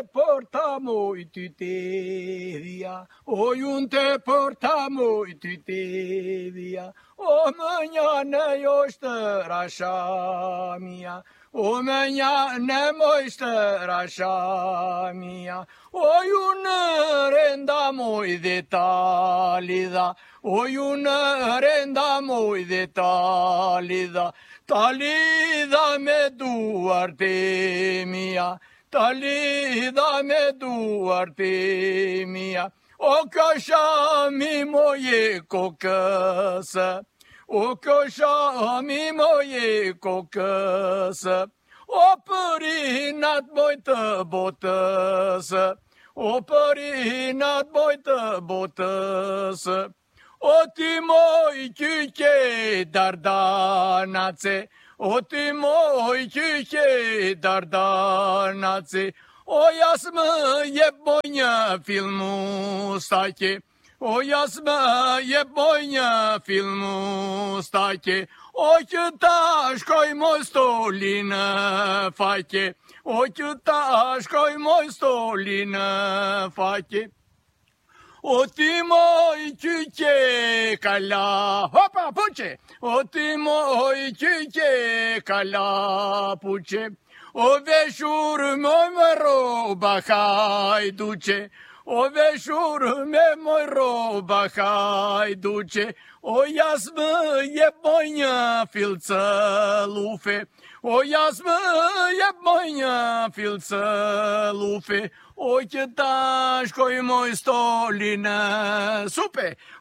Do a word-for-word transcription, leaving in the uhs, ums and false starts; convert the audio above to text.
portamo tutte via, oriunde portamo tutte via. O mânia eu stăr așa mia, o mânia mă stăr așa mia. Oi un renda moi de talida, oi un renda moi de talida, talida me duarte mia, talida me duarte mia. O că așa mi moie cocăsă, o că așa mi moie cocăsă, o părinat boită botăsă, o părinat boită botăsă, o timoi chiuche dardanațe, o timoi chiuche dardanațe, o jasmă je bojnja filmu stake, o jasmă je bojnja filmu stake, o ćutaškoj moj stolină fake, o ćutaškoj moj stolină fake. O ti moj čuće kala, hopa puče, o ti moj čuće kala puče. O veșur mă mă roba haiduce, o veșur me mă roba haiduce, o jasmă je bojnja filță lufe, o jasmă je bojnja filță lufe, o ćetaškoj moj stolină supe,